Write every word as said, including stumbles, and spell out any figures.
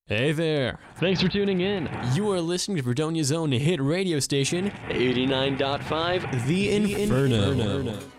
Hey there. Thanks for tuning in. You are listening to Fredonia's own hit radio station, eighty-nine point five The Inferno. The Inferno.